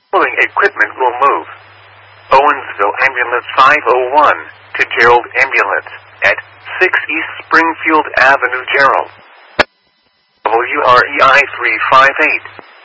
Following equipment will move. Owensville Ambulance 501 to Gerald Ambulance at 6 East Springfield Avenue, Gerald. WREI 358.